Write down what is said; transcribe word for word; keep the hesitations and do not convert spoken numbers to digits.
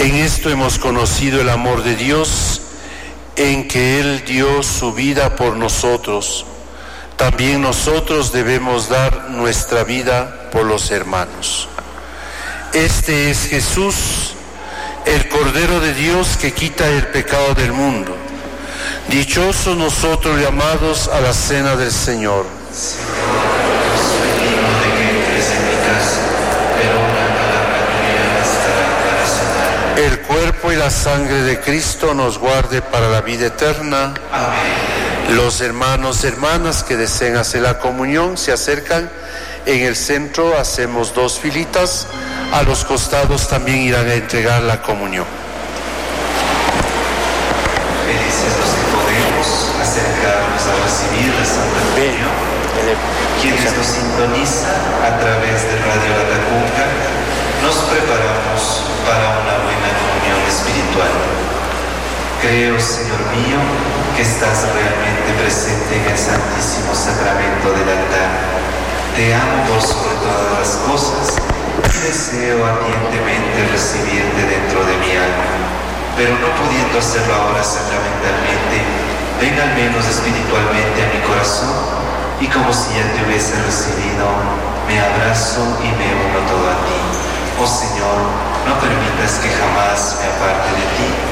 En esto hemos conocido el amor de Dios, en que Él dio su vida por nosotros. También nosotros debemos dar nuestra vida por los hermanos. Este es Jesús, el Cordero de Dios que quita el pecado del mundo. Dichosos nosotros llamados a la cena del Señor. Señor, yo soy digno de que entres en mi casa, pero una palabra tuya bastará para sanar. El cuerpo y la sangre de Cristo nos guarde para la vida eterna. Amén. Los hermanos y hermanas que deseen hacer la comunión se acercan. En el centro hacemos dos filitas. A los costados también irán a entregar la comunión. Felices los que podemos acercarnos a recibir la Santa Comunión. Quienes nos sintonizan a través de Radio Latacunga, nos preparamos para una buena comunión espiritual. Creo, Señor mío, que estás realmente presente en el Santísimo Sacramento del altar. Te amo por sobre todas las cosas y deseo ardientemente recibirte dentro de mi alma. Pero no pudiendo hacerlo ahora sacramentalmente, ven al menos espiritualmente a mi corazón y como si ya te hubiese recibido, me abrazo y me uno todo a ti. Oh Señor, no permitas que jamás me aparte de ti.